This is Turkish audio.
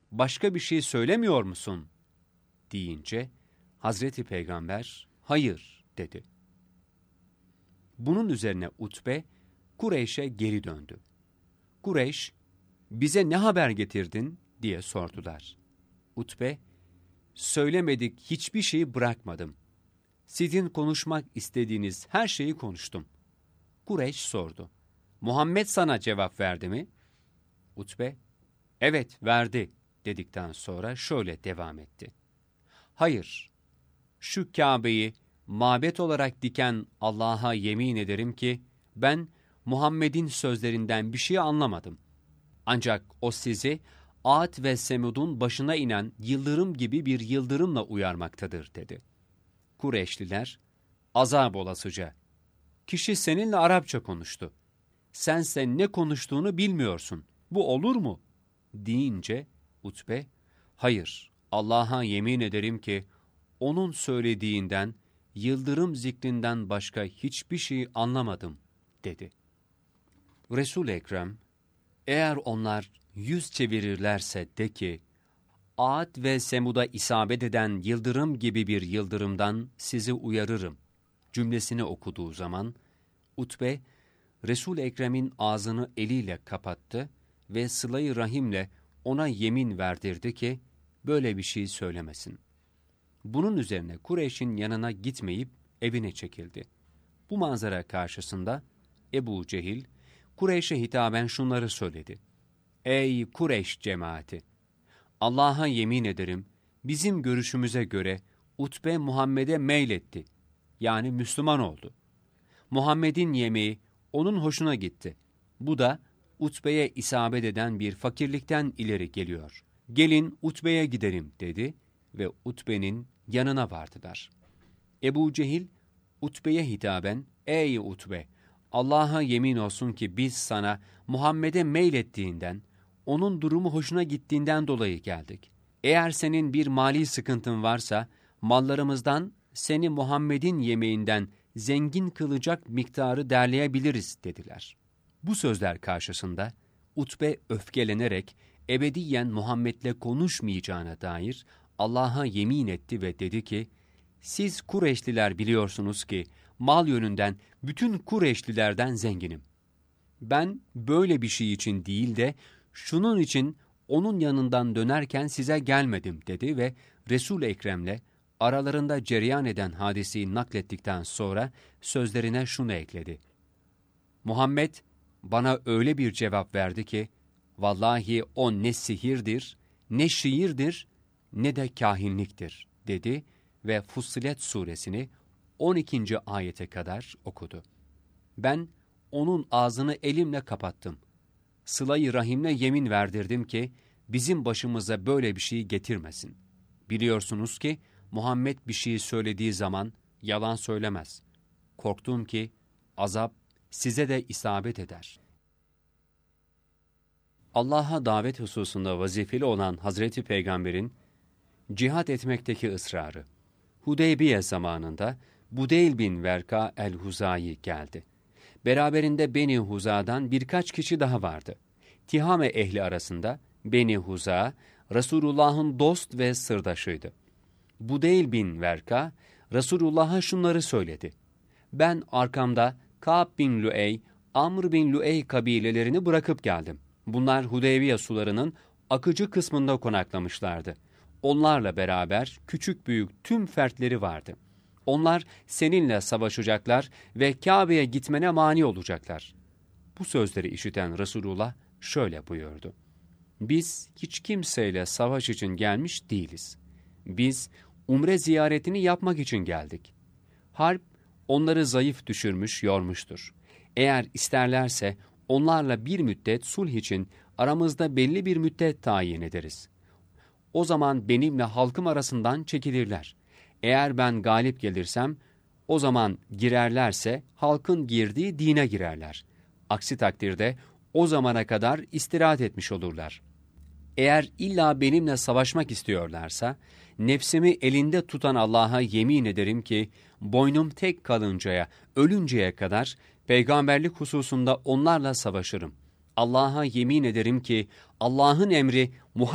başka bir şey söylemiyor musun? Deyince Hazreti Peygamber hayır dedi. Bunun üzerine Utbe Kureyş'e geri döndü. Kureyş, bize ne haber getirdin diye sordular. Utbe, söylemedik hiçbir şeyi bırakmadım. Sizin konuşmak istediğiniz her şeyi konuştum. Kureyş sordu. Muhammed sana cevap verdi mi? Utbe, evet verdi dedikten sonra şöyle devam etti. Hayır, şu Kabe'yi mabet olarak diken Allah'a yemin ederim ki ben Muhammed'in sözlerinden bir şey anlamadım. Ancak o sizi Ad ve Semud'un başına inen yıldırım gibi bir yıldırımla uyarmaktadır dedi. Kureyşliler, azap olasıca, kişi seninle Arapça konuştu. Sense ne konuştuğunu bilmiyorsun. Bu olur mu? Deyince Utbe, hayır, Allah'a yemin ederim ki onun söylediğinden, yıldırım zikrinden başka hiçbir şey anlamadım dedi. Resul-i Ekrem, eğer onlar yüz çevirirlerse de ki, Ad ve Semud'a isabet eden yıldırım gibi bir yıldırımdan sizi uyarırım cümlesini okuduğu zaman, Utbe, Resul-i Ekrem'in ağzını eliyle kapattı ve sıla-i rahimle ona yemin verdirdi ki, böyle bir şey söylemesin. Bunun üzerine Kureyş'in yanına gitmeyip evine çekildi. Bu manzara karşısında Ebu Cehil, Kureyş'e hitaben şunları söyledi. Ey Kureyş cemaati! Allah'a yemin ederim, bizim görüşümüze göre Utbe Muhammed'e meyletti. Yani Müslüman oldu. Muhammed'in yemeği onun hoşuna gitti. Bu da Utbe'ye isabet eden bir fakirlikten ileri geliyor. Gelin Utbe'ye gidelim dedi ve Utbe'nin yanına vardılar. Ebu Cehil, Utbe'ye hitaben, ey Utbe! Allah'a yemin olsun ki biz sana Muhammed'e meylettiğinden, onun durumu hoşuna gittiğinden dolayı geldik. Eğer senin bir mali sıkıntın varsa, mallarımızdan seni Muhammed'in yemeğinden zengin kılacak miktarı derleyebiliriz dediler. Bu sözler karşısında Utbe öfkelenerek ebediyen Muhammed'le konuşmayacağına dair Allah'a yemin etti ve dedi ki, siz Kureyşliler biliyorsunuz ki mal yönünden bütün Kureyşlilerden zenginim. Ben böyle bir şey için değil de şunun için onun yanından dönerken size gelmedim dedi ve Resul-i Ekrem'le aralarında cereyan eden hadiseyi naklettikten sonra sözlerine şunu ekledi. Muhammed bana öyle bir cevap verdi ki, vallahi o ne sihirdir, ne şiirdir, ne de kahinliktir dedi ve Fussilet suresini 12. ayete kadar okudu. Ben onun ağzını elimle kapattım. Sıla-i rahimle yemin verdirdim ki, bizim başımıza böyle bir şey getirmesin. Biliyorsunuz ki, Muhammed bir şey söylediği zaman yalan söylemez. Korktum ki, azap size de isabet eder. Allah'a davet hususunda vazifeli olan Hazreti Peygamber'in, cihat etmekteki ısrarı. Hudeybiye zamanında Budeyl bin Verka el-Huzayi geldi. Beraberinde Beni Huza'dan birkaç kişi daha vardı. Tihame ehli arasında Beni Huza, Resulullah'ın dost ve sırdaşıydı. Budeyl bin Verka, Resulullah'a şunları söyledi. Ben arkamda Ka'b bin Lüey, Amr bin Lüey kabilelerini bırakıp geldim. Bunlar Hudeybiye sularının akıcı kısmında konaklamışlardı. Onlarla beraber küçük büyük tüm fertleri vardı. Onlar seninle savaşacaklar ve Kabe'ye gitmene mani olacaklar. Bu sözleri işiten Resulullah şöyle buyurdu. Biz hiç kimseyle savaş için gelmiş değiliz. Biz umre ziyaretini yapmak için geldik. Harp onları zayıf düşürmüş, yormuştur. Eğer isterlerse onlarla bir müddet sulh için aramızda belli bir müddet tayin ederiz. O zaman benimle halkım arasından çekilirler. Eğer ben galip gelirsem, o zaman girerlerse halkın girdiği dine girerler. Aksi takdirde o zamana kadar istirahat etmiş olurlar. Eğer illa benimle savaşmak istiyorlarsa, nefsimi elinde tutan Allah'a yemin ederim ki, boynum tek kalıncaya, ölünceye kadar peygamberlik hususunda onlarla savaşırım. Allah'a yemin ederim ki, Allah'ın emri